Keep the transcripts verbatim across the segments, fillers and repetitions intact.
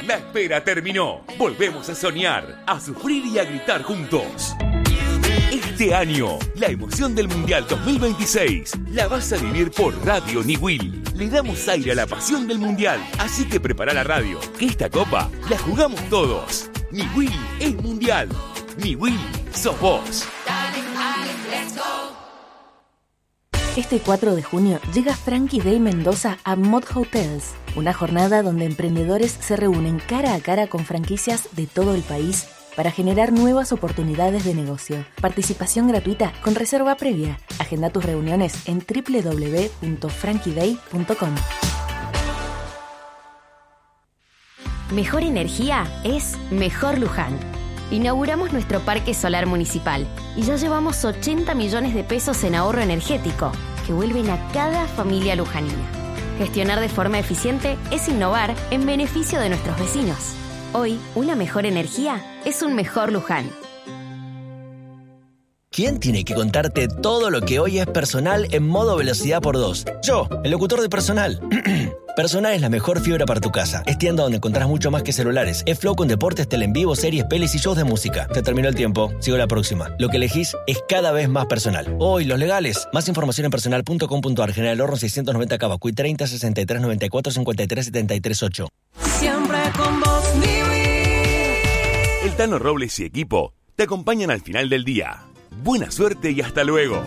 La espera terminó. Volvemos a soñar, a sufrir y a gritar juntos. Este año, la emoción del Mundial dos mil veintiséis la vas a vivir por Radio Niwil. Le damos aire a la pasión del Mundial, así que prepara la radio, que esta copa la jugamos todos. Niwil es Mundial. Niwil sos vos. Este cuatro de junio llega Frankie Day Mendoza a Mod Hotels, una jornada donde emprendedores se reúnen cara a cara con franquicias de todo el país para generar nuevas oportunidades de negocio. Participación gratuita con reserva previa. Agenda tus reuniones en doble u doble u doble u punto frankie day punto com. Mejor energía es Mejor Luján. Inauguramos nuestro parque solar municipal y ya llevamos ochenta millones de pesos en ahorro energético que vuelven a cada familia lujanina. Gestionar de forma eficiente es innovar en beneficio de nuestros vecinos. Hoy, una mejor energía es un mejor Luján. ¿Quién tiene que contarte todo lo que hoy es Personal en modo velocidad por dos? Yo, el locutor de Personal. Personal es la mejor fibra para tu casa. Es tienda donde encontrás mucho más que celulares. Es Flow con deportes, tele en vivo, series, pelis y shows de música. Te terminó el tiempo. Sigo la próxima. Lo que elegís es cada vez más personal. Hoy, los legales. Más información en personal punto com punto a r. General Horno seiscientos noventa Cavacuy treinta sesenta y tres noventa y cuatro cincuenta y tres setenta y tres ocho. Siempre con vos, Niwil. El Tano Robles y equipo te acompañan al final del día. Buena suerte y hasta luego.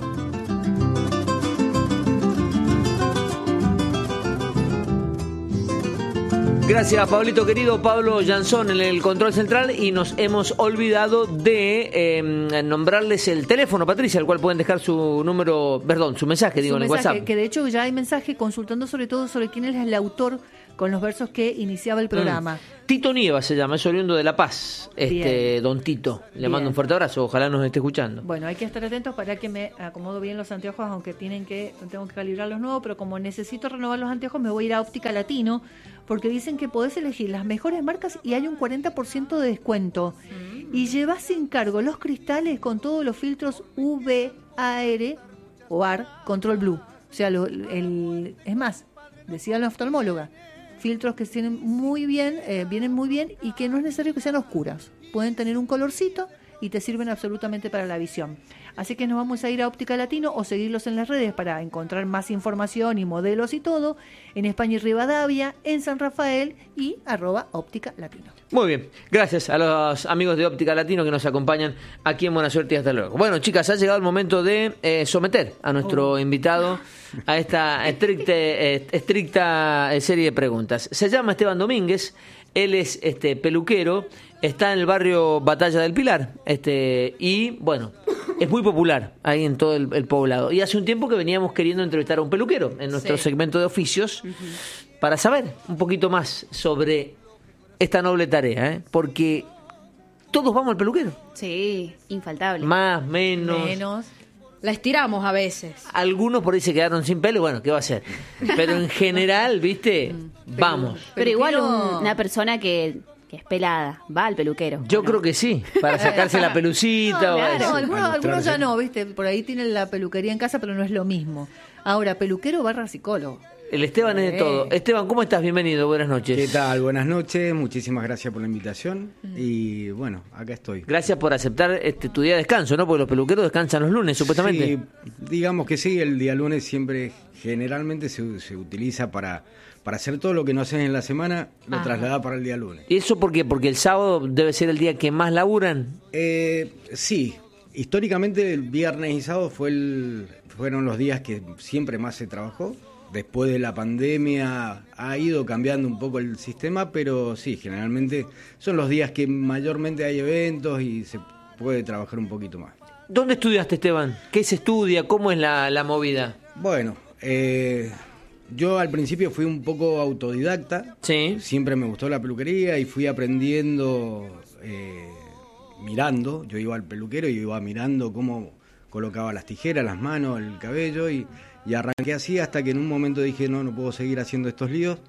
Gracias, Pablito querido. Pablo Jansón en el control central, y nos hemos olvidado de eh, nombrarles el teléfono, Patricia, al cual pueden dejar su número, perdón, su mensaje, digo, su en mensaje, el WhatsApp. Que de hecho ya hay mensaje consultando sobre todo sobre quién es el autor con los versos que iniciaba el programa. Mm. Tito Nieva se llama, es oriundo de La Paz, este Bien. don Tito. Le Bien. mando un fuerte abrazo, ojalá nos esté escuchando. Bueno, hay que estar atentos para que me acomodo bien los anteojos, aunque tienen que tengo que calibrar los nuevos, pero como necesito renovar los anteojos me voy a ir a Óptica Latino, porque dicen que podés elegir las mejores marcas y hay un cuarenta por ciento de descuento. Mm. Y llevas sin cargo los cristales con todos los filtros U V, A R o A R, Control Blue. O sea, lo, el, es más, decía la oftalmóloga, filtros que tienen muy bien, eh, vienen muy bien y que no es necesario que sean oscuras. Pueden tener un colorcito y te sirven absolutamente para la visión. Así que nos vamos a ir a Óptica Latino o seguirlos en las redes para encontrar más información y modelos y todo en España y Rivadavia, en San Rafael y arroba Óptica Latino. Muy bien, gracias a los amigos de Óptica Latino que nos acompañan aquí en Buena Suerte y hasta luego. Bueno, chicas, ha llegado el momento de eh, someter a nuestro oh. invitado a esta estricta, eh, estricta serie de preguntas. Se llama Esteban Domínguez, él es este peluquero, está en el barrio Batalla del Pilar, este y bueno, es muy popular ahí en todo el, el poblado. Y hace un tiempo que veníamos queriendo entrevistar a un peluquero en nuestro sí. segmento de oficios uh-huh. para saber un poquito más sobre esta noble tarea, ¿eh? Porque todos vamos al peluquero. Sí, infaltable. Más, menos. Menos. La estiramos a veces. Algunos por ahí se quedaron sin pelo, bueno, ¿qué va a hacer? Pero en general, ¿viste? Vamos. Pero igual un, una persona que, que es pelada va al peluquero. Yo ¿no? creo que sí, para sacarse la pelucita. No, o claro, eso. algunos, algunos ya no, ¿viste? Por ahí tienen la peluquería en casa, pero no es lo mismo. Ahora, peluquero barra psicólogo. El Esteban es de todo. Esteban, ¿cómo estás? Bienvenido, buenas noches. ¿Qué tal? Buenas noches, muchísimas gracias por la invitación y bueno, acá estoy. Gracias por aceptar este tu día de descanso, ¿no? Porque los peluqueros descansan los lunes, supuestamente. Sí, digamos que sí, el día lunes siempre, generalmente se, se utiliza para, para hacer todo lo que no haces en la semana, lo Ajá. traslada para el día lunes. ¿Y eso por qué? Porque el sábado debe ser el día que más laburan. Eh, sí, históricamente el viernes y sábado fue el, fueron los días que siempre más se trabajó. Después de la pandemia ha ido cambiando un poco el sistema, pero sí, generalmente son los días que mayormente hay eventos y se puede trabajar un poquito más. ¿Dónde estudiaste, Esteban? ¿Qué se estudia? ¿Cómo es la, la movida? Bueno, eh, yo al principio fui un poco autodidacta. Sí. Siempre me gustó la peluquería y fui aprendiendo eh, mirando. Yo iba al peluquero y iba mirando cómo colocaba las tijeras, las manos, el cabello y... Y arranqué así hasta que en un momento dije, no, no puedo seguir haciendo estos líos.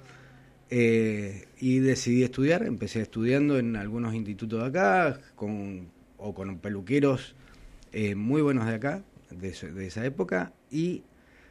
Eh, y decidí estudiar. Empecé estudiando en algunos institutos de acá, con, o con peluqueros eh, muy buenos de acá, de, de esa época. Y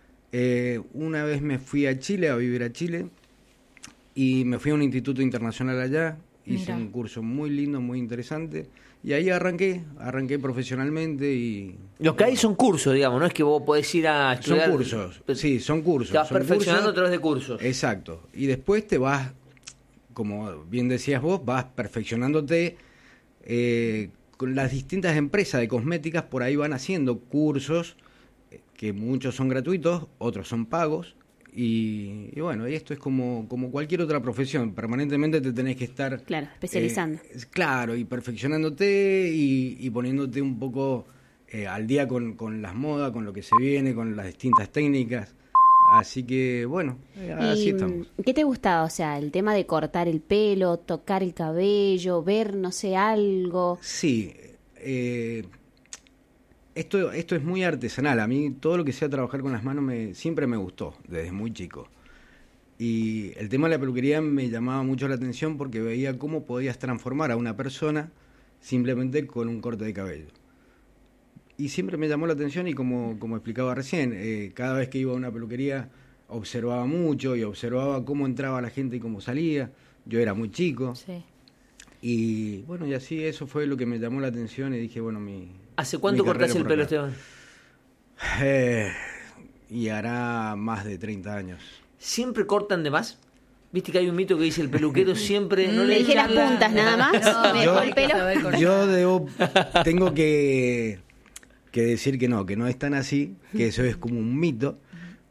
eh, una vez me fui a Chile, a vivir a Chile. Y me fui a un instituto internacional allá, hice Mirá. un curso muy lindo, muy interesante, y ahí arranqué, arranqué profesionalmente y... Los que hay son cursos, digamos, no es que vos podés ir a estudiar. Son cursos, sí, son cursos. Te vas son perfeccionando cursos, a través de cursos. Exacto, y después te vas, como bien decías vos, vas perfeccionándote eh, con las distintas empresas de cosméticas, por ahí van haciendo cursos, que muchos son gratuitos, otros son pagos, y, y bueno, y esto es como, como cualquier otra profesión, permanentemente te tenés que estar... Claro, especializando. Eh, claro, y perfeccionándote y, y poniéndote un poco eh, al día con, con las modas, con lo que se viene, con las distintas técnicas. Así que, bueno, eh, así ¿Y estamos. qué te gustaba? O sea, el tema de cortar el pelo, tocar el cabello, ver, no sé, algo. Sí, eh, esto, esto es muy artesanal. A mí todo lo que sea trabajar con las manos me, siempre me gustó, desde muy chico. Y el tema de la peluquería me llamaba mucho la atención porque veía cómo podías transformar a una persona simplemente con un corte de cabello. Y siempre me llamó la atención y como, como explicaba recién, eh, cada vez que iba a una peluquería observaba mucho y observaba cómo entraba la gente y cómo salía. Yo era muy chico. Sí. Y bueno, y así eso fue lo que me llamó la atención y dije, bueno, mi... ¿Hace cuánto mi cortás el carrera pelo, por acá. Esteban? Eh, y hará más de treinta años. ¿Siempre cortan de más? Viste que hay un mito que dice el peluquero siempre... no Le dejé las echa- puntas nada más, No, me yo- dejó el pelo. Yo debo, tengo que, que decir que no, que no es tan así, que eso es como un mito,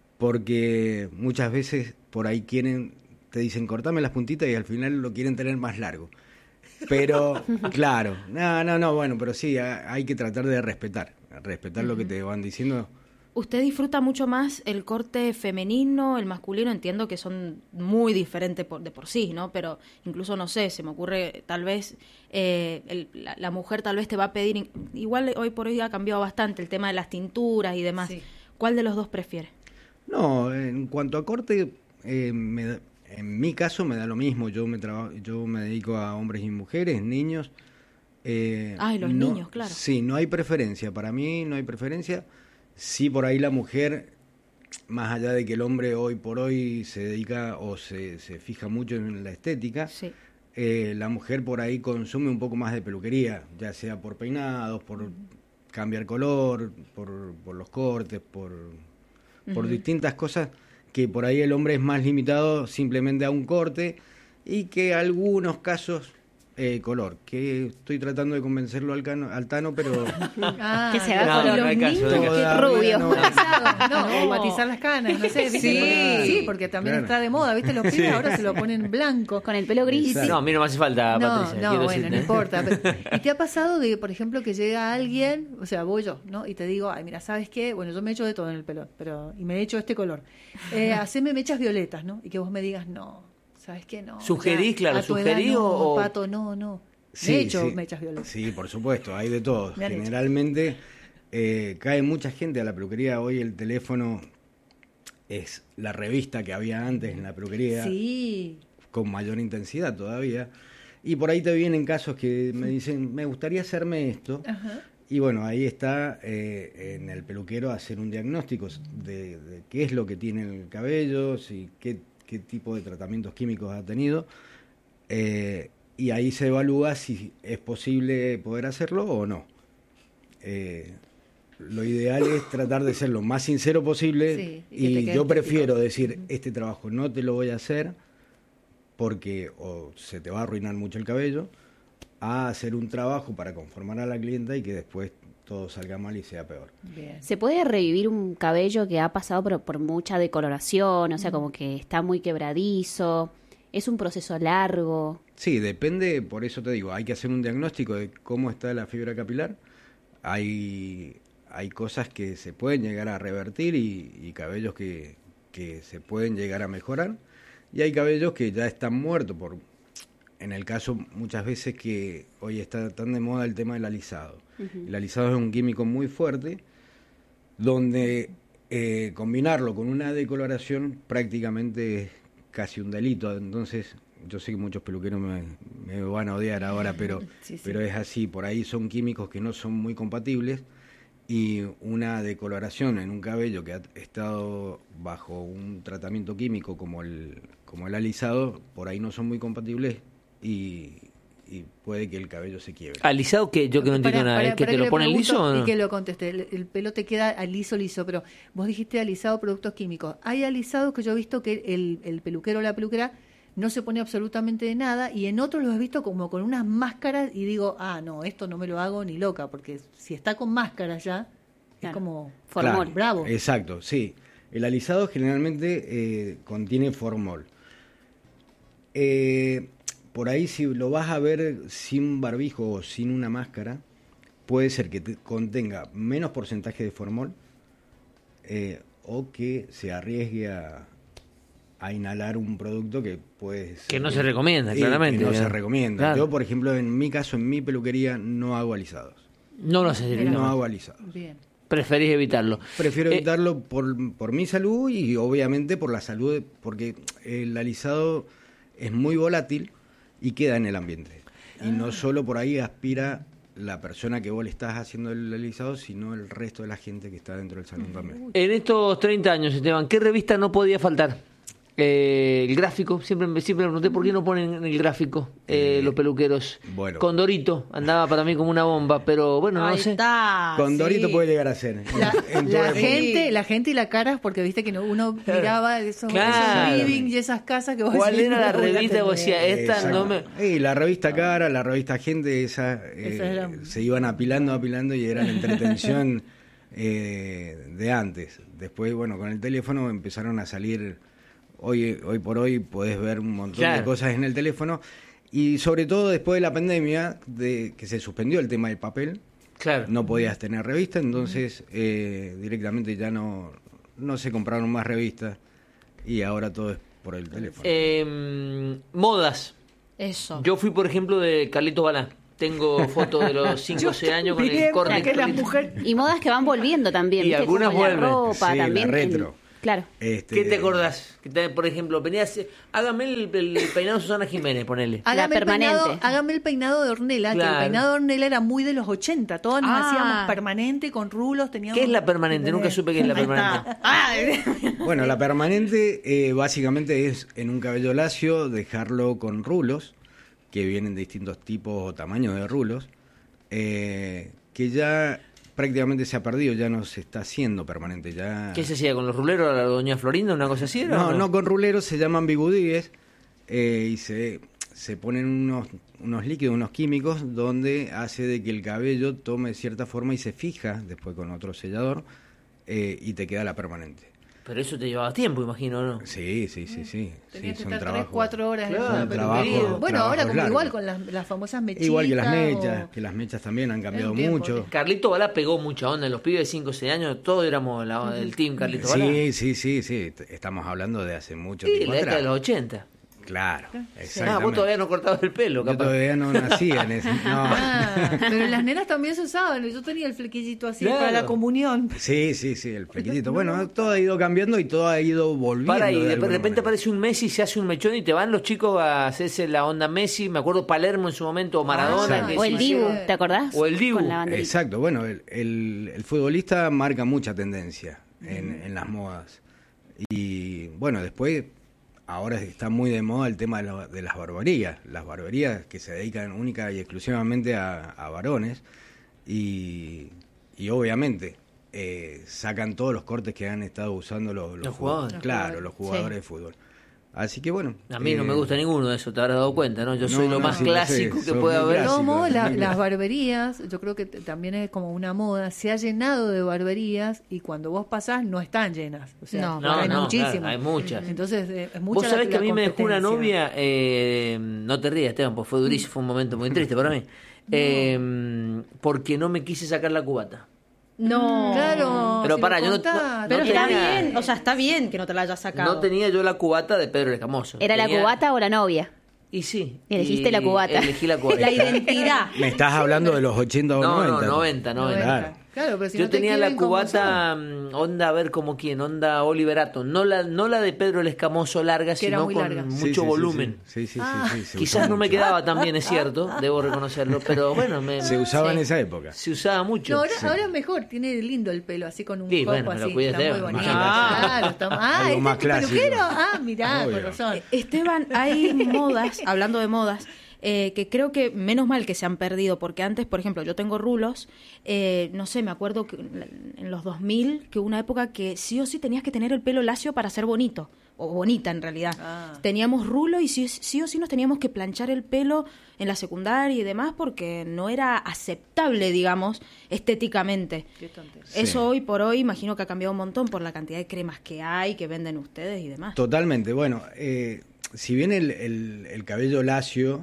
porque muchas veces por ahí quieren, te dicen cortame las puntitas y al final lo quieren tener más largo. Pero, claro, no, no, no, bueno, pero sí, ha- hay que tratar de respetar, respetar lo que te van diciendo. ¿Usted disfruta mucho más el corte femenino, el masculino? Entiendo que son muy diferentes por, de por sí, ¿no? Pero incluso, no sé, se me ocurre, tal vez eh, el- la, la mujer tal vez te va a pedir, igual hoy por hoy ha cambiado bastante el tema de las tinturas y demás. Sí. ¿Cuál de los dos prefiere? No, en cuanto a corte, eh, me da- en mi caso me da lo mismo. Yo me traba- yo me dedico a hombres y mujeres, niños. Eh, Ay, los no- niños, claro. Sí, no hay preferencia. Para mí no hay preferencia. Sí, por ahí la mujer, más allá de que el hombre hoy por hoy se dedica o se, se fija mucho en la estética, Sí. eh, la mujer por ahí consume un poco más de peluquería, ya sea por peinados, por cambiar color, por, por los cortes, por, por Ujú. distintas cosas que por ahí el hombre es más limitado simplemente a un corte y que algunos casos eh, color, que estoy tratando de convencerlo al, cano, al Tano, pero Ah, Que se haga No, color. no hay caso, no hay caso. todavía rubio. no. No, o matizar las canas, no sé, ¿viste? Sí, Claro, sí, porque también claro. está de moda, ¿viste? Los pibes ahora se lo ponen blanco. Con el pelo gris. Exacto. No, a mí no me hace falta, No, Patricia. no, quiero bueno, decirte, no ¿eh? importa. Pero, ¿y te ha pasado de, por ejemplo, que llega alguien, o sea, voy yo, ¿no? Y te digo, ay, mira, ¿sabes qué? Bueno, yo me echo de todo en el pelo, pero y me he hecho este color. Eh, haceme mechas violetas, ¿no? Y que vos me digas, no, ¿sabes qué? No. ¿Sugerís, ya, claro, a tu sugerí edad no, o- Pato, no, no. Sí, me he hecho sí. mechas violetas. Sí, por supuesto, hay de todo. Me han hecho. Generalmente eh, cae mucha gente a la peluquería. Hoy el teléfono es la revista que había antes en la peluquería, Sí. con mayor intensidad todavía. Y por ahí te vienen casos que me dicen, me gustaría hacerme esto. Ajá. Y bueno, ahí está eh, en el peluquero hacer un diagnóstico de, de qué es lo que tiene el cabello, si, qué, qué tipo de tratamientos químicos ha tenido. Eh, y ahí se evalúa si es posible poder hacerlo o no. Eh, lo ideal es tratar de ser lo más sincero posible Sí, y que te y quede yo estético. prefiero decir, este trabajo no te lo voy a hacer porque o se te va a arruinar mucho el cabello, a hacer un trabajo para conformar a la clienta y que después todo salga mal y sea peor. Bien. ¿Se puede revivir un cabello que ha pasado por, por mucha decoloración? O sea, como que está muy quebradizo. ¿Es un proceso largo? Sí, depende, por eso te digo, hay que hacer un diagnóstico de cómo está la fibra capilar. Hay, hay cosas que se pueden llegar a revertir y, y cabellos que, que se pueden llegar a mejorar. Y hay cabellos que ya están muertos, por, en el caso muchas veces que hoy está tan de moda el tema del alisado. El alisado es un químico muy fuerte, donde eh, combinarlo con una decoloración prácticamente es casi un delito. Entonces, yo sé que muchos peluqueros me, me van a odiar ahora, pero, Sí, sí. pero es así. Por ahí son químicos que no son muy compatibles y una decoloración en un cabello que ha estado bajo un tratamiento químico como el, como el alisado, por ahí no son muy compatibles y, y puede que el cabello se quiebre. ¿Alisado que yo que no entiendo Para- nada? para- ¿Es que para te lo le ponen pregunto liso o no? Y que lo contesté. El, el pelo te queda liso, liso, pero vos dijiste alisado productos químicos. Hay alisados que yo he visto que el, el peluquero o la peluquera no se pone absolutamente de nada, y en otros los he visto como con unas máscaras y digo, ah, no, esto no me lo hago ni loca, porque si está con máscara ya, es Claro. como Formol. Claro, bravo. Exacto, sí. El alisado generalmente eh, contiene formol. Eh, por ahí si lo vas a ver sin barbijo o sin una máscara, puede ser que te contenga menos porcentaje de formol eh, o que se arriesgue a, a inhalar un producto que puede ser- Que no se recomienda, Sí, claramente, que no claro. se recomienda. Claro. Yo, por ejemplo, en mi caso, en mi peluquería, no hago alisados. No lo haces No directamente. hago alisados. Bien. Preferís evitarlo. Prefiero Eh, evitarlo por, por mi salud y obviamente por la salud, de- porque el alisado es muy volátil y queda en el ambiente. Y no solo por ahí aspira la persona que vos le estás haciendo el alisado, sino el resto de la gente que está dentro del salón también. En estos treinta años, Esteban, ¿qué revista no podía faltar? Eh, el gráfico, siempre me siempre me pregunté por qué no ponen en el gráfico eh, Eh, los peluqueros. bueno. Condorito andaba para mí como una bomba, pero bueno, no Ahí sé. está. Con Dorito sí. puede llegar a ser. La, en todo la el- gente, la gente y la cara, porque viste que no- uno miraba esos, Claro. esos living y esas casas que vos ¿Cuál decís, era la no voy a revista que vos tener. decías, esta Exacto. no me... Y la revista Cara, la revista Gente, esa, eh, Esas eran- se iban apilando, apilando y era la entretención eh, de antes. Después, bueno, con el teléfono empezaron a salir, hoy, hoy por hoy podés ver un montón Claro. de cosas en el teléfono. Y sobre todo después de la pandemia, de que se suspendió el tema del papel, Claro. no podías tener revista, entonces eh, directamente ya no, no se compraron más revistas y ahora todo es por el teléfono. Eh, modas. Eso. Yo fui, por ejemplo, de Carlitos Balá. Tengo fotos de los cinco o seis años con el Bien, corte. porque las Carlitos. mujeres... Y modas que van volviendo también. Y ¿viste? algunas Como la vuelven. ropa, Sí, la también. retro. el- Claro. Este, ¿Qué te acordás? Que te- por ejemplo, venías, hágame el, el peinado de Susana Jiménez, ponele. Hágame el, permanente. peinado, hágame el peinado de Ornella, que Claro. el peinado de Ornella era muy de los ochenta. Todos nos Ah. hacíamos permanente, con rulos, teníamos... ¿Qué es la permanente? Nunca supe qué es la Ahí permanente. está. Ah, Bueno, la permanente eh, básicamente es en un cabello lacio dejarlo con rulos, que vienen de distintos tipos o tamaños de rulos, eh, que ya prácticamente se ha perdido, ya no se está haciendo permanente. Ya... ¿Qué se hacía con los ruleros? ¿La doña Florinda? ¿Una cosa así? era o No, no con ruleros, se llaman bigudíes eh, y se, se ponen unos, unos líquidos, unos químicos, donde hace de que el cabello tome cierta forma y se fija después con otro sellador eh, y te queda la permanente. Pero eso te llevaba tiempo, imagino, ¿no? Sí, sí, sí, sí. Tenías sí, que son estar tres, trabajos. cuatro horas Claro, en una son peluquería. trabajos- Bueno, ahora trabajos como largos. igual con las, las famosas mechitas. Igual que las o- mechas, que las mechas también han cambiado un tiempo, mucho. sí. Carlito Balá pegó mucha onda. Los pibes de cinco o seis años, todos éramos la, del team Carlito Balá. Sí, sí, sí, sí. t- Estamos hablando de hace mucho Sí, tiempo la década atrás. de los ochenta. Claro, Ah, exactamente. vos todavía no cortabas el pelo, Yo capaz. todavía no nacía en ese... No. Ah, pero las nenas también se usaban. Yo tenía el flequillito así Claro. para la comunión. Sí, sí, sí, el flequillito. Bueno, todo ha ido cambiando y todo ha ido volviendo. Para y de, de alguna repente manera. aparece un Messi, se hace un mechón y te van los chicos a hacerse la onda Messi. Me acuerdo Palermo en su momento, o Maradona. Ah, que O se el hicieron- Dibu, ¿te acordás? O el Dibu. Con la banderita. Exacto, bueno, el, el, el futbolista marca mucha tendencia en, en las modas. Y bueno, después, ahora está muy de moda el tema de, la- de las barberías. Las barberías que se dedican única y exclusivamente a, a varones. Y, y obviamente eh, sacan todos los cortes que han estado usando los, los, Los fu- jugadores. Claro, los jugadores Sí. de fútbol. Así que bueno. A mí no me eh, gusta ninguno de eso, te habrás dado cuenta, ¿no? Yo no, soy lo no, más sí, lo sé, clásico que sos puede muy haber. clásico. Como la- sí. las barberías, yo creo que t- también es como una moda, se ha llenado de barberías y cuando vos pasás no están llenas. O sea, No, No, hay no, muchísimas. claro, hay muchas. Entonces, eh, es mucha Vos sabés la- que a la mí me dejó una competencia. novia, eh, no te rías, Esteban, pues fue durísimo, fue un momento muy triste para mí, eh, porque no me quise sacar la cubata. no. Claro. Pero si pará, lo yo no- contás, no- Pero no está tenía- bien, o sea, está bien que no te la hayas sacado. No tenía yo la cubata de Pedro el Escamoso. ¿Era la Tenía- cubata o la novia? Y sí. Elegiste y la cubata. Elegí la cubata. La identidad. Me estás hablando de los ochenta o No, noventa. no, noventa, noventa. Claro. Claro, pero si Yo no te tenía la quieren como cubata mm, onda, a ver como quién, onda Oliverato. No la, no la de Pedro el Escamoso larga, Que era sino muy con larga. mucho Sí, sí, sí, volumen. Sí, sí, sí. Ah. sí, se Quizás usaba no me mucho. quedaba tan bien, es cierto, debo reconocerlo, pero bueno, me, Se usaba en sí, esa época. se usaba mucho. No, ahora, ahora es mejor, tiene lindo el pelo, así con un Sí, copo bueno, pero así, cuídate, está muy más bonito. clásico. Claro, está, ah, Algo ¿este más es tu clásico. peluquero? Ah, mirá, Obvio. con razón. Esteban, hay modas, hablando de modas, eh, que creo que menos mal que se han perdido, porque antes, por ejemplo, yo tengo rulos, eh, no sé, me acuerdo que en los dos mil, que hubo una época que sí o sí tenías que tener el pelo lacio para ser bonito, o bonita en realidad. Ah. Teníamos rulo y sí, sí o sí nos teníamos que planchar el pelo en la secundaria y demás porque no era aceptable, digamos, estéticamente. Eso sí. Hoy por hoy imagino que ha cambiado un montón por la cantidad de cremas que hay, que venden ustedes y demás. Totalmente. Bueno, eh, si bien el, el, el cabello lacio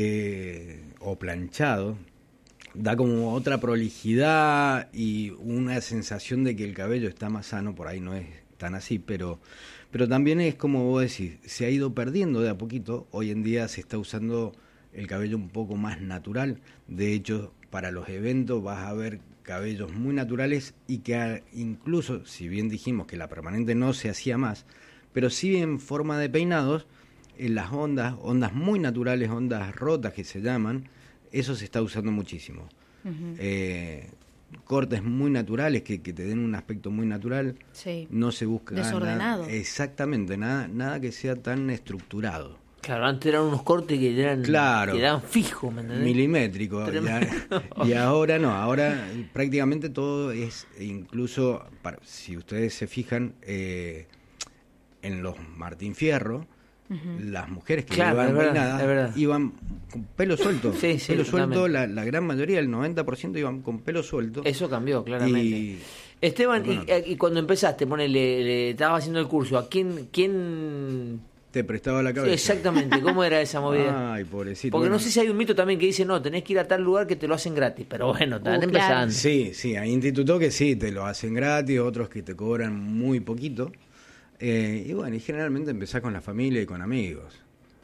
eh, o planchado da como otra prolijidad y una sensación de que el cabello está más sano, por ahí no es tan así, pero... Pero también es como vos decís, se ha ido perdiendo de a poquito. Hoy en día se está usando el cabello un poco más natural. De hecho, para los eventos vas a ver cabellos muy naturales y que incluso, si bien dijimos que la permanente no se hacía más, pero sí en forma de peinados, en las ondas, ondas muy naturales, ondas rotas que se llaman, eso se está usando muchísimo. Uh-huh. Eh, cortes muy naturales que, que te den un aspecto muy natural. Sí. No se busca desordenado. Nada, exactamente, nada nada que sea tan estructurado. Claro, antes eran unos cortes que eran, claro, que eran fijos, ¿me entendés? Milimétricos. Y, y ahora no, ahora prácticamente todo es, incluso, para, si ustedes se fijan, eh, en los Martín Fierro, uh-huh, las mujeres que claro, iban peinadas iban con pelo suelto. Sí, sí, pelo suelto, la, la gran mayoría, el noventa por ciento iban con pelo suelto. Eso cambió, claramente. Y, Esteban, bueno, y, y cuando empezaste, ponele, le, estabas haciendo el curso, ¿a quién quién te prestaba la cabeza? Sí, exactamente, ¿cómo era esa movida? Ay, pobrecito. Porque bueno, no sé si hay un mito también que dice, no, tenés que ir a tal lugar que te lo hacen gratis, pero bueno, están uh, empezando. Claro. Sí, sí, hay institutos que sí, te lo hacen gratis, otros que te cobran muy poquito. Eh, y bueno, y generalmente empezás con la familia y con amigos.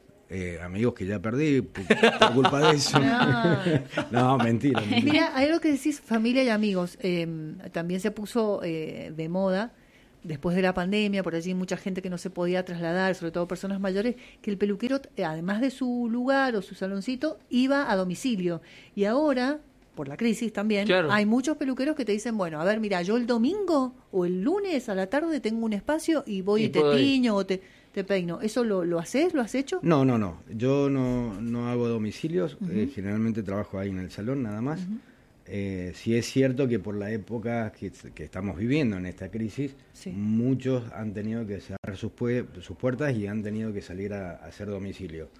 Eh, amigos que ya perdí por, por culpa de eso. No, no mentira, mentira. Mira, hay algo que decís, familia y amigos. Eh, también se puso eh, de moda después de la pandemia, por allí mucha gente que no se podía trasladar, sobre todo personas mayores, que el peluquero, además de su lugar o su saloncito, iba a domicilio. Y ahora, por la crisis también, claro, hay muchos peluqueros que te dicen, bueno, a ver, mira, yo el domingo o el lunes a la tarde tengo un espacio y voy y, y te tiño o te, te peino. ¿Eso lo, lo haces? ¿Lo has hecho? No, no, no. Yo no, no hago domicilios. Uh-huh. Eh, generalmente trabajo ahí en el salón nada más. Uh-huh. Eh, sí es cierto que por la época que, que estamos viviendo en esta crisis, sí, muchos han tenido que cerrar sus, pue- sus puertas y han tenido que salir a, a hacer domicilio.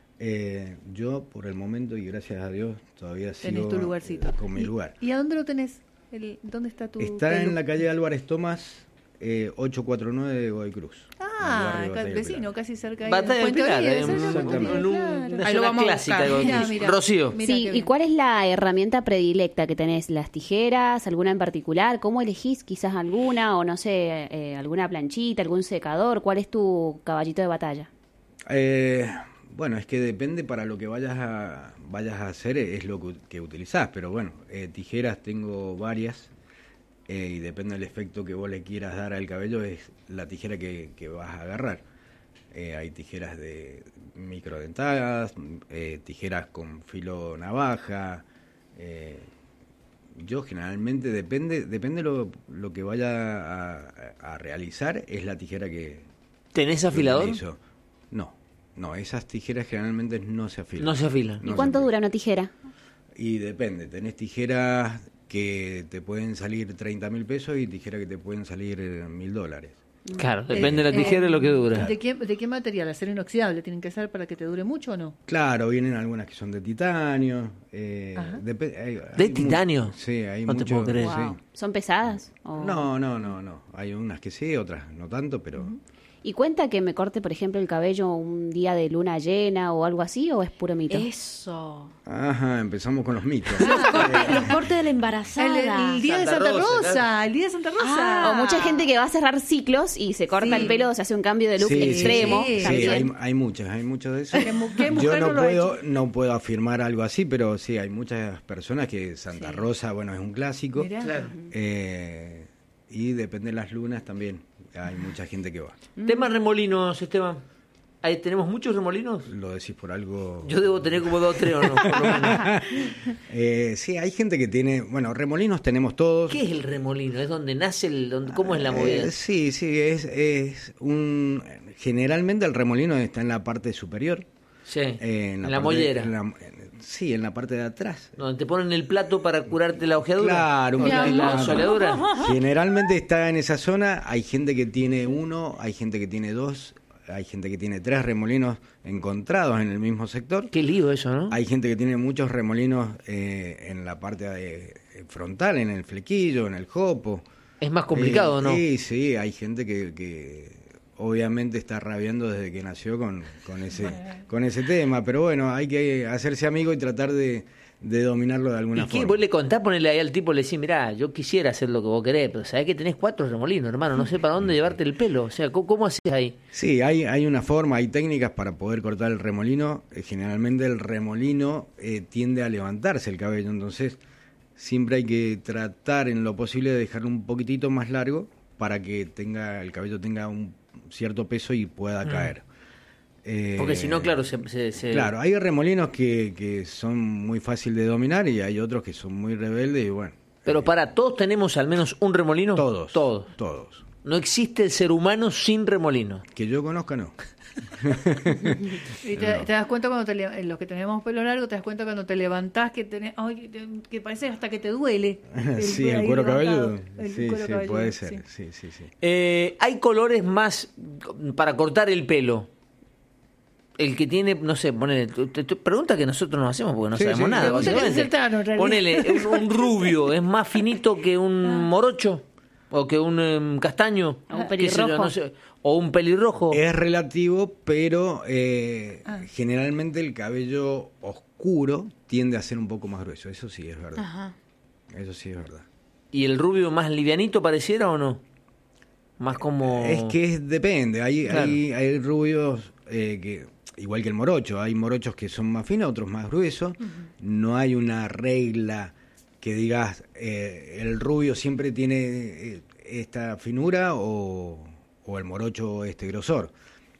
Eh, yo, por el momento, y gracias a Dios, todavía sigo tu lugarcito. con mi lugar. ¿Y a dónde lo tenés? El, ¿Dónde está tu Está pelu? En la calle Álvarez Tomás, eh, ochocientos cuarenta y nueve de Godoy Cruz. Ah, vecino, casi cerca de Batalla del Pilar. Eh, exactamente. Ahí lo vamos clásica a de mira, mira, Rocío. Mira sí, ¿y cuál es la herramienta predilecta que tenés? ¿Las tijeras? ¿Alguna en particular? ¿Cómo elegís quizás alguna? O no sé, eh, alguna planchita, algún secador. ¿Cuál es tu caballito de batalla? Eh... Bueno, es que depende para lo que vayas a vayas a hacer, es lo que, que utilizás, pero bueno, eh, tijeras tengo varias eh, y depende del efecto que vos le quieras dar al cabello, es la tijera que, que vas a agarrar. Eh, hay tijeras de microdentadas, eh, tijeras con filo navaja. Eh, yo generalmente depende depende lo, lo que vaya a, a realizar, es la tijera que... ¿Tenés afilador? Utilizo. No. No, esas tijeras generalmente no se afilan. No se afilan. ¿Y no cuánto dura una tijera? Y depende. Tenés tijeras que te pueden salir treinta mil pesos y tijeras que te pueden salir mil dólares. Claro, depende eh, de la tijera y eh, lo que dura. ¿De qué, ¿De qué material? ¿Acero inoxidable tienen que ser para que te dure mucho o no? Claro, vienen algunas que son de titanio. Eh, dep- hay, hay ¿De titanio? Mu- sí, hay no mucho. Te puedo creer. Wow. Sí. ¿Son pesadas? ¿O? No, no, no, no. Hay unas que sí, otras no tanto, pero... Uh-huh. ¿Y cuenta que me corte, por ejemplo, el cabello un día de luna llena o algo así, o es puro mito? Eso. Ajá, empezamos con los mitos. Los cortes, los cortes de la embarazada. El, el día Santa de Santa Rosa, Rosa claro. el día de Santa Rosa. Ah, o mucha gente que va a cerrar ciclos y se corta sí. el pelo, se hace un cambio de look sí, extremo. Sí, sí hay, hay muchas, hay muchas de esas. Yo no, no puedo, no puedo afirmar algo así, pero sí, hay muchas personas que Santa sí. Rosa, bueno, es un clásico. Claro. Eh, y depende de las lunas también. Hay mucha gente que va. Tema remolinos, Esteban. ¿Ahí tenemos muchos remolinos? Lo decís por algo... Yo debo tener como dos o tres, ¿o no? Por lo menos. eh, sí, hay gente que tiene... Bueno, remolinos tenemos todos. ¿Qué es el remolino? ¿Es donde nace el...? Donde, ¿Cómo es la movida? Eh, sí, sí, es, es un... Generalmente el remolino está en la parte superior. Sí, eh, en la, parte- mollera. en la- en- sí, en la parte de atrás. Donde te ponen el plato para curarte la ojeadura. Claro, o un la, poquito la más. soleadura. Generalmente está en esa zona. Hay gente que tiene uno, hay gente que tiene dos, hay gente que tiene tres remolinos encontrados en el mismo sector. Qué lío eso, ¿no? Hay gente que tiene muchos remolinos eh, en la parte de- frontal, en el flequillo, en el jopo. Es más complicado, Eh, ¿no? Sí, sí, hay gente que, que obviamente está rabiando desde que nació con, con ese con ese tema, pero bueno, hay que hacerse amigo y tratar de, de dominarlo de alguna ¿Y qué? forma. Vos le contás, ponele ahí al tipo, le decís, mirá, yo quisiera hacer lo que vos querés, pero sabés que tenés cuatro remolinos, hermano, no sé para dónde llevarte el pelo. O sea, ¿cómo, cómo haces ahí? Sí, hay, hay una forma, hay técnicas para poder cortar el remolino. Eh, generalmente el remolino eh, tiende a levantarse el cabello, entonces siempre hay que tratar en lo posible de dejarlo un poquitito más largo para que tenga el cabello tenga un cierto peso y pueda Mm. caer. Eh, Porque si no, claro, se... se- se- Claro, hay remolinos que, que son muy fácil de dominar y hay otros que son muy rebeldes y bueno. Pero para, ¿todos tenemos al menos un remolino? Todos. Todos. Todos. No existe el ser humano sin remolino. Que yo conozca, no. Y te, te das cuenta cuando te le- los que tenemos pelo largo, te das cuenta cuando te levantás que tenés, ay, te- que parece hasta que te duele. Sí, el ahí cuero levantado, cabelludo. el Sí, cuero sí, cabelludo, puede sí. ser. Sí, sí, sí. Eh, hay colores más para cortar el pelo. El que tiene, no sé, ponele, tu- tu- tu- pregunta que nosotros no hacemos porque no Sí, sabemos sí. nada. Pregunta que básicamente. es el Tano, en realidad. Ponele, un, un rubio, ¿es más finito que un morocho? ¿O que un em, castaño? O un ¿Qué sé yo? pelirrojo. No sé. ¿O un pelirrojo? Es relativo, pero eh, Ah. generalmente el cabello oscuro tiende a ser un poco más grueso. Eso sí es verdad. Ajá. Eso sí es verdad. ¿Y el rubio más livianito pareciera o no? Más como... Es que es- depende. Hay, Claro. hay, hay rubios eh, que, igual que el morocho, hay morochos que son más finos, otros más gruesos. No hay una regla que digas eh, el rubio siempre tiene eh, esta finura o, o el morocho este grosor.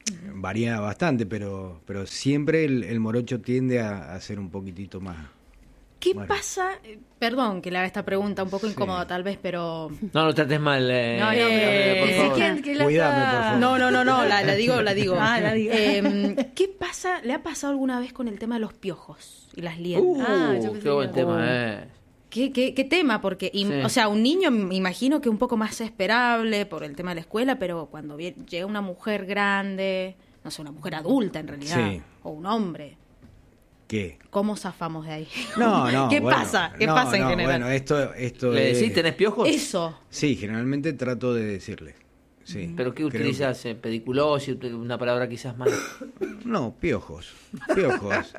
Varía bastante, pero, pero siempre el, el morocho tiende a, a ser un poquitito más. ¿Qué Bueno. pasa? eh, Perdón que le haga esta pregunta un poco Sí. incómoda tal vez, pero... No lo trates mal. Eh, No, no, pero- eh, por Eh, favor. ¿Quién- quién la Cuídame, está- por favor. No, no, no, no, la, la digo, la digo. Ah, la digo. Eh, ¿Qué pasa? ¿Le ha pasado alguna vez con el tema de los piojos y las liendas? Uh, Ah, yo pensé qué buen que- tema, eh. ¿Qué, qué, qué tema? Porque, im- Sí. o sea, un niño me imagino que un poco más esperable por el tema de la escuela, pero cuando vie- llega una mujer grande, no sé, una mujer adulta en realidad, Sí. o un hombre, ¿Qué? ¿cómo zafamos de ahí? No, no. ¿Qué bueno, pasa? ¿Qué no, pasa en no, general? Bueno, esto, esto ¿Le es- decís, tenés piojos? Eso. Sí, generalmente trato de decirle. Sí. ¿Pero qué Creo utilizas? Eh, ¿Pediculosis? Una palabra quizás más... que- No, piojos. Piojos.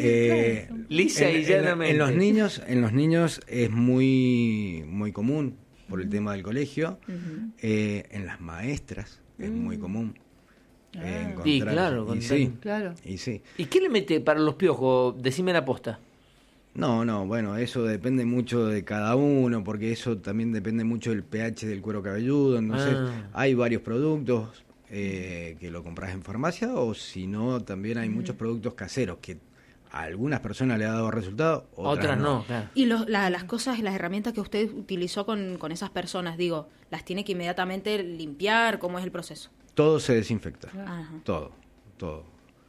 Eh, Lisa en- y en- llanamente. En, los niños, en los niños es muy, muy común por el tema del colegio. Eh, en las maestras es muy común. eh, encontrar- Y claro, y con- sí, Claro. y sí. ¿Y qué le mete para los piojos? Decime la posta. No, no, bueno, eso depende mucho de cada uno, porque eso también depende mucho del pH del cuero cabelludo. Entonces, Ah. hay varios productos eh, que lo compras en farmacia, o si no, también hay muchos productos caseros que a algunas personas le ha dado resultado, otras, Otras no, claro. Y los- la- las cosas y las herramientas que usted utilizó con, con esas personas, digo, ¿las tiene que inmediatamente limpiar? ¿Cómo es el proceso? Todo se desinfecta, Ajá. todo, todo.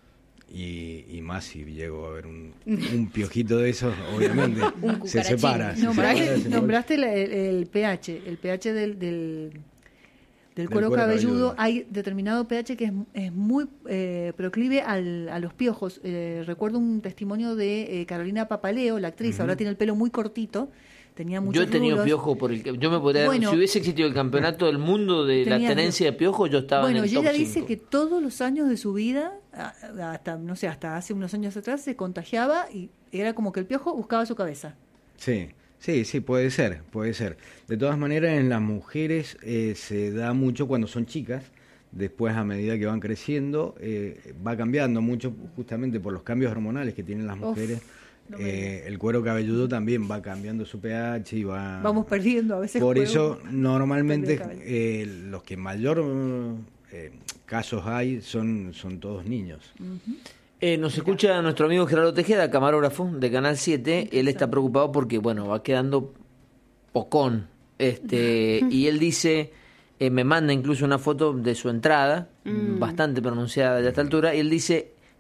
Y, y más si llego a ver un, un piojito de esos, obviamente, Un se cucarachín. separa. se separa, Nombraste, se nombraste el, el- el pH, el pH del, del, del cuero, cuero cabelludo. cabelludo. Hay determinado pH que es, es muy eh, proclive al, a los piojos. Eh, recuerdo un testimonio de eh, Carolina Papaleo, la actriz, ahora tiene el pelo muy cortito, tenía muchos Yo he tenido rulos. piojo por el que yo me podría Bueno, si hubiese existido el campeonato del mundo de la tenías- tenencia de piojos, yo estaba Bueno, en el y top ella dice cinco. que todos los años de su vida, a- hasta no sé, hasta hace unos años atrás, se contagiaba y era como que el piojo buscaba su cabeza. Sí, sí, sí, puede ser, puede ser. De todas maneras, en las mujeres eh, se da mucho cuando son chicas. Después, a medida que van creciendo, eh, va cambiando mucho justamente por los cambios hormonales que tienen las Uf, mujeres. no me Eh, el cuero cabelludo también va cambiando su pH y va... Vamos perdiendo a veces. Por juego. eso, normalmente, Pérdida de cabello. eh, los que mayor eh, casos hay son, son todos niños. Eh, nos escucha nuestro amigo Gerardo Tejeda, camarógrafo de Canal siete. Él está preocupado porque, bueno, va quedando pocón. Este, y él dice, eh, me manda incluso una foto de su entrada, bastante pronunciada de esta altura, y él dice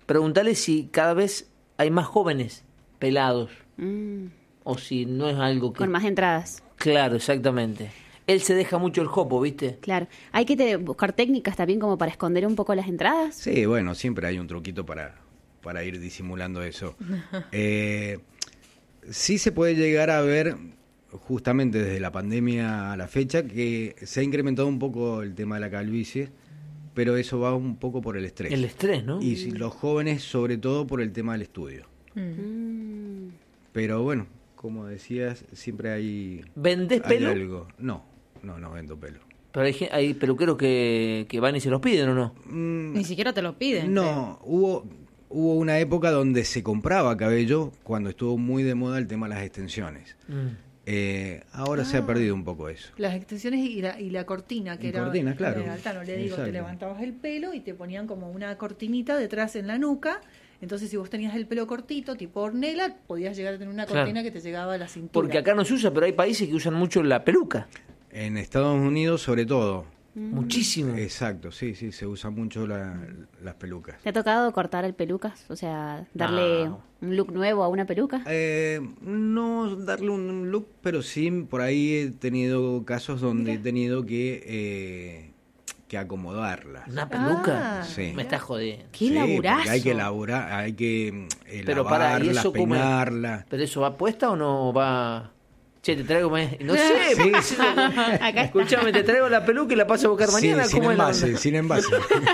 preguntale si cada vez hay más jóvenes pelados Mm, o si no es algo que... con más entradas. Claro, exactamente. Él se deja mucho el jopo, ¿viste? Claro. Hay que te- buscar técnicas también como para esconder un poco las entradas. Sí, bueno, siempre hay un truquito para, para ir disimulando eso. Eh, sí se puede llegar a ver, justamente desde la pandemia a la fecha, que se ha incrementado un poco el tema de la calvicie, pero eso va un poco por el estrés. El estrés, ¿no? Y si- los jóvenes, sobre todo por el tema del estudio. Mm. Pero bueno, como decías, siempre hay, ¿Vendés hay pelo? algo. No, no, no vendo pelo. Pero hay, gen- hay peluqueros que, que van y se los piden, ¿o no? Mm, Ni siquiera te lo piden. No, hubo hubo una época donde se compraba cabello cuando estuvo muy de moda el tema de las extensiones. Mm. Eh, ahora se ha perdido un poco eso. Las extensiones y la, y la cortina, que Y era cortina, claro. era altano, le digo, te Exacto. levantabas el pelo y te ponían como una cortinita detrás en la nuca. Entonces, si vos tenías el pelo cortito, tipo Ornella, podías llegar a tener una Claro. cortina que te llegaba a la cintura. Porque acá no se usa, pero hay países que usan mucho la peluca. En Estados Unidos, sobre todo. Muchísimo. Exacto, sí, sí, se usa mucho la- las pelucas. ¿Te ha tocado cortar el pelucas? O sea, darle No. un look nuevo a una peluca. Eh, no darle un look, pero sí por ahí he tenido casos donde he tenido que, eh, que acomodarlas. ¿Una peluca? Ah, Sí. Me estás jodiendo. ¡Qué Sí, laburazo! porque hay que laburar, hay que mm, eh, Pero para, ¿y lavarlas, eso cómo es? peinarlas. ¿Pero eso va puesta o no va...? Che, te traigo... me- No sé, Sí. porque si- escuchame, te traigo la peluca y la paso a buscar Sí, mañana. sin ¿Cómo es la envase, onda? sin envase.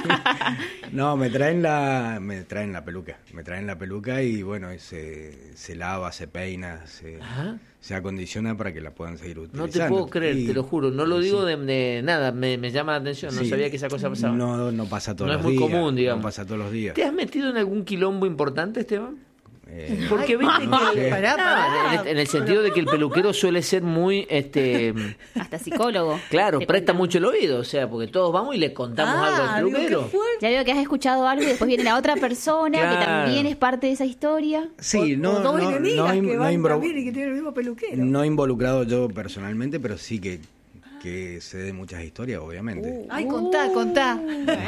No, me traen la me traen la peluca, me traen la peluca y bueno, y se, se lava, se peina, se, Ajá. se acondiciona para que la puedan seguir No utilizando. te puedo creer, Y- te lo juro. No lo digo sí. de, de nada, me, me llama la atención. No Sí. sabía que esa cosa pasaba. No, no pasa todos No los es muy días. común, digamos. No pasa todos los días. ¿Te has metido en algún quilombo importante, Esteban? Eh, Porque viste no que... sé. Pará, No, pará. en, el, en el sentido de que el peluquero suele ser muy... este Hasta psicólogo. Claro, Te presta cuentan. mucho el oído. O sea, porque todos vamos y le contamos Ah, algo al digo, peluquero. qué fuerte. Ya veo que has escuchado algo y después viene la otra persona que Claro. también es parte de esa historia. Sí, O- no, o dos no, enemigas no, que no van imbro- también y que tienen el mismo peluquero. no involucrado yo personalmente, pero sí que, que sé de muchas historias, obviamente. Ay, contá, contá.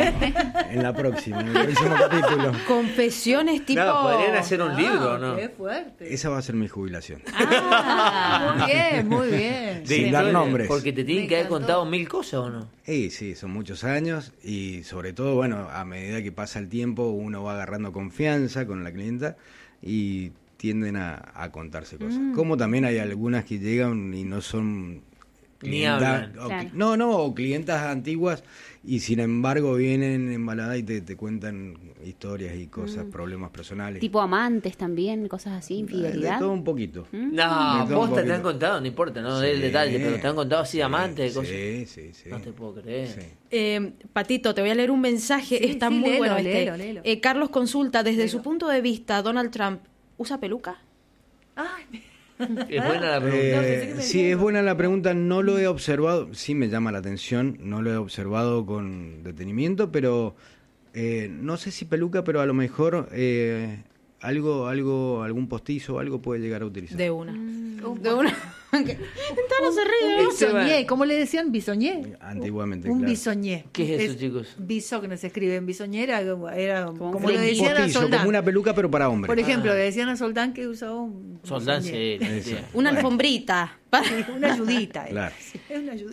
En la próxima, en el próximo capítulo. Confesiones tipo... No, podrían hacer un libro, ¿no? Qué fuerte. Esa va a ser mi jubilación. Ah, muy bien, muy bien. De Sin dar historia, nombres. Porque te tienen Me que haber encantó. contado mil cosas, ¿o no? Sí, sí, son muchos años y sobre todo, bueno, a medida que pasa el tiempo uno va agarrando confianza con la clienta y tienden a, a contarse cosas. Mm. Como también hay algunas que llegan y no son... Ni clienta- hablan. o Claro. cli- No, no, o clientas antiguas y sin embargo vienen embaladas y te, te cuentan historias y cosas, problemas personales. Tipo amantes también, cosas así, Eh, De infidelidad. todo un poquito. No, Me da un posta te han poquito. contado, no importa, no dé el Sí, detalle, pero te han contado así sí, amantes de cosas. Sí, sí, sí. No te puedo creer. Sí. Eh, Patito, te voy a leer un mensaje, Sí, está sí, muy léelo, bueno este. léelo, léelo. Eh, Carlos consulta, desde Léelo. su punto de vista, ¿Donald Trump usa peluca? Ay, Es buena la pregunta. No, Eh, pensé que me sí, decían- es buena la pregunta, no lo he observado, sí me llama la atención, no lo he observado con detenimiento, pero eh, no sé si peluca, pero a lo mejor eh, algo, algo, algún postizo, algo puede llegar a utilizar. De una. un- De una. Que- no se ríe. Un bisoñé, ¿cómo le decían? Bisoñé. Antiguamente, Un claro. bisoñé. ¿Qué es eso, chicos? Biso, que no se escribe en bisoñé, era, era como, un le decían a Postizo, Soldán. como una peluca, pero para hombres. Por ejemplo, Ah. le decían a Soldán que usaba un Soldán, bisoñé. sí. Eso. tía. Una alfombrita. Una ayudita. eh. Claro. Es una ayudita.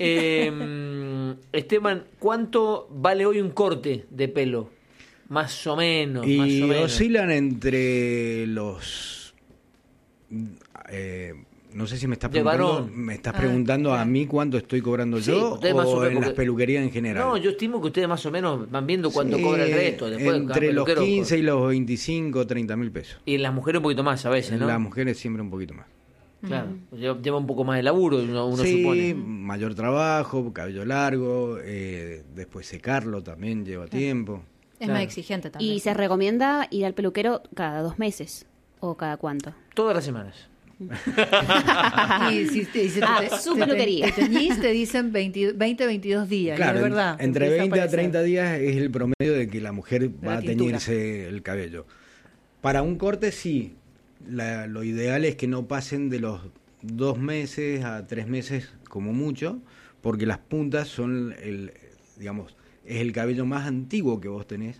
Eh, Esteban, ¿cuánto vale hoy un corte de pelo? Más o menos, más Y o menos. oscilan entre los... eh, no sé si me estás De preguntando, varón. me estás Ah, preguntando a claro. mí cuánto estoy cobrando Sí, yo ustedes más o o menos, en las porque- peluquerías en general. No, yo estimo que ustedes más o menos van viendo cuánto Sí, cobra el resto. Después, cada entre los peluquero- quince y los veinticinco, treinta mil pesos. Y en las mujeres un poquito más a veces, ¿no? Las mujeres siempre un poquito más. Claro, lleva, lleva un poco más de laburo, uno, uno sí, supone. mayor trabajo, cabello largo, eh, después secarlo también lleva tiempo. Es Claro. más exigente también. Y se recomienda ir al peluquero cada dos meses. ¿O cada cuánto? Todas las semanas. Y si te, y si te- Ah, te- su te- peluquería. te teñís, te dicen veinte, veintidós días. y Claro, es en- verdad. entre empieza veinte a aparecer. treinta días es el promedio de que la mujer la va a tintura. teñirse el cabello. Para un corte sí, La- lo ideal es que no pasen de los dos meses a tres meses como mucho, porque las puntas son el, digamos, es el cabello más antiguo que vos tenés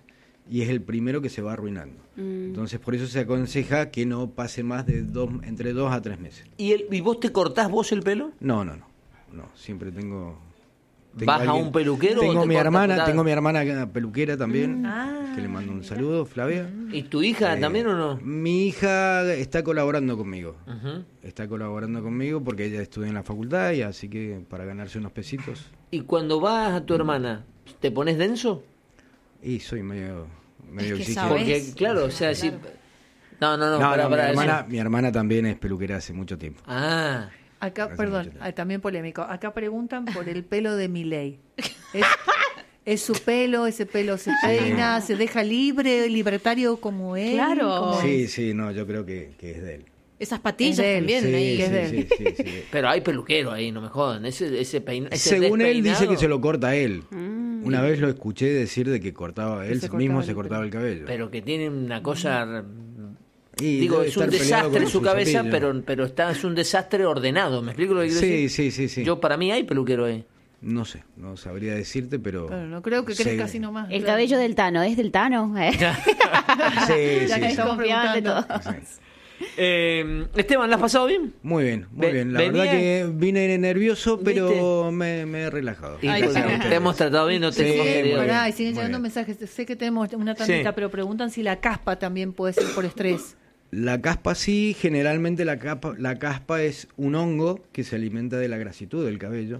y es el primero que se va arruinando. Mm. Entonces, por eso se aconseja que no pase más de dos, entre dos a tres meses. ¿Y, el, ¿Y vos te cortás vos el pelo? No, no, no. no siempre tengo... tengo ¿Vas alguien, a un peluquero? Tengo o te mi hermana, cortas? tengo mi hermana peluquera también, Mm. Ah, que le mando un saludo, Flavia. ¿Y tu hija Eh, también o no? Mi hija está colaborando conmigo. Uh-huh. Está colaborando conmigo porque ella estudia en la facultad y así que para ganarse unos pesitos. ¿Y cuando vas a tu hermana, te pones denso? Y soy medio, medio Es que exigente. Porque, claro, o sea, si... No, no, no, No, para, no, para mi, hermana, eso. mi hermana también es peluquera hace mucho tiempo. Ah, acá, Hace perdón, mucho tiempo. ah, también polémico. Acá preguntan por el pelo de Milei. ¿Es, es su pelo? ¿Ese pelo se peina? ¿Se deja libre, libertario como él? Claro. ¿Cómo Sí, es? sí, no, yo creo que, que es de él. Esas patillas Es de él, también. Sí, ahí. que es de sí, él. sí, sí, sí. pero hay peluquero ahí, no me jodan. Ese, ese peina, ese Según él despeinado- dice que se lo corta él. Mm. Una vez lo escuché decir de que cortaba él se mismo cortaba se el cortaba el cabello. Pero que tiene una cosa... Y Digo, debe es un estar peleado desastre con su cabeza, cepillo. pero pero está es un desastre ordenado. ¿Me explico lo que quiero Sí, decir? sí, sí, sí. Yo, para mí, hay peluquero ahí. No sé, no sabría decirte, pero... Claro, no creo que crezca Sí. así nomás. El cabello del Tano, ¿es del Tano? ¿Eh? Sí, Ya sí, que sí. estamos Confiaban de preguntando. todo. Sí. Eh, Esteban, ¿la has pasado bien? Muy bien, muy Ve- bien. La venía- verdad que vine nervioso, pero ¿Viste? me, me he relajado. Y Ay, porque sí. te hemos tratado bien, no te Sí, hemos muy querido. bien. Pará, y siguen muy llegando bien. mensajes. Sé que tenemos una tantita, Sí. pero preguntan si la caspa también puede ser por estrés. La caspa sí, generalmente la, capa, la caspa es un hongo que se alimenta de la grasitud del cabello,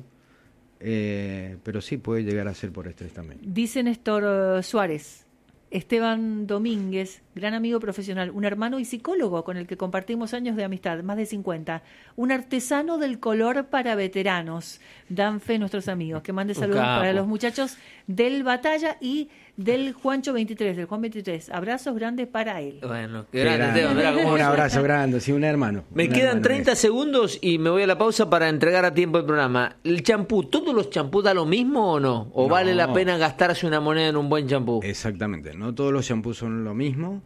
eh, pero sí puede llegar a ser por estrés también. Dice Néstor eh, Suárez, Esteban Domínguez, gran amigo profesional, un hermano y psicólogo con el que compartimos años de amistad, más de cincuenta, un artesano del color para veteranos, dan fe nuestros amigos, que mande Un saludos capo. para los muchachos del Batalla y del Juancho veintitrés, del Juan veintitrés, abrazos grandes para él. Bueno, qué Qué grande, grande. Esteban, mirá cómo Un es. abrazo grande, sí, un hermano. Me un quedan hermano treinta mío. segundos y me voy a la pausa para entregar a tiempo el programa. ¿El champú, todos los champús da lo mismo o no? ¿O No. vale la pena gastarse una moneda en un buen champú? Exactamente, no todos los shampoos son lo mismo.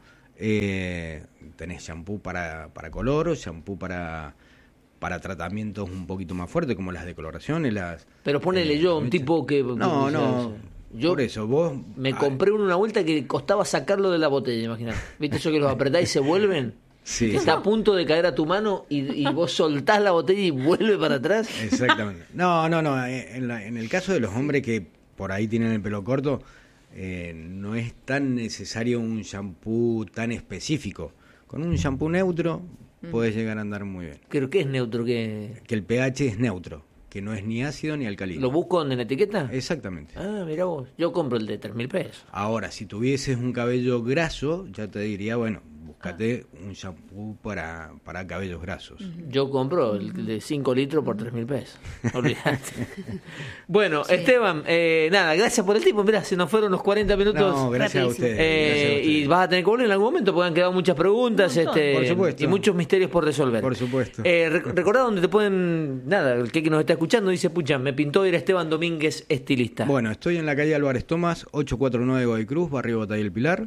Eh, tenés shampoo para, para color, shampoo para, para tratamientos un poquito más fuertes, como las decoloraciones, las... Pero ponele eh, yo, un mechas. tipo que... No, que- no, Yo por eso, vos... me ah, compré uno una vuelta que costaba sacarlo de la botella, imagínate. ¿Viste eso que los apretás y se vuelven? Sí, Que está a punto de caer a tu mano y, y vos soltás la botella y vuelve para atrás. exactamente. No, no, no, eh, en, la- en el caso de los hombres que por ahí tienen el pelo corto, eh, no es tan necesario un shampoo tan específico. Con un shampoo neutro puedes llegar a andar muy bien. Creo que es neutro, que Que el pH es neutro, que no es ni ácido ni alcalino. ¿lo busco en la etiqueta? Exactamente. Ah, mira vos. Yo compro el de tres mil pesos. Ahora, si tuvieses un cabello graso, ya te diría, bueno, búscate un shampoo para, para cabellos grasos. Yo compro el de cinco litros por tres mil pesos. Olvídate. Bueno, Esteban, eh, nada, gracias por el tiempo. Mirá, se nos fueron los cuarenta minutos. No, gracias a rapidísimo. ustedes. Eh, gracias a ustedes. y vas a tener que volver en algún momento porque han quedado muchas preguntas Un montón. este, Por supuesto. y muchos misterios por resolver. Por supuesto. Eh, rec- recordá donde te pueden. Nada, el que nos está escuchando dice: pucha, me pintó ir a Esteban Domínguez, estilista. Bueno, estoy en la calle Álvarez Tomás, ochocientos cuarenta y nueve Godoy Cruz, barrio Batalla del Pilar.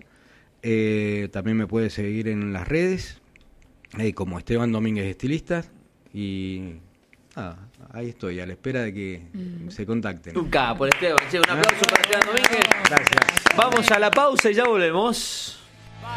Eh, también me puede seguir en las redes, eh, como Esteban Domínguez Estilista. Y nada, ahí estoy, a la espera de que se contacten. Un capo, Esteban. Che, un aplauso para Esteban Domínguez. Gracias. Vamos a la pausa y ya volvemos.